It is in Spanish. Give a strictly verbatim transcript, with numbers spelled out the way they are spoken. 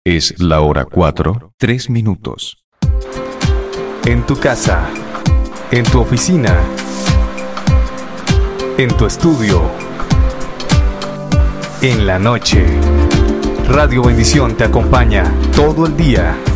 Es la hora cuatro, tres minutos. En tu casa, en tu oficina, en tu estudio, en la noche. Radio Bendición te acompaña todo el día.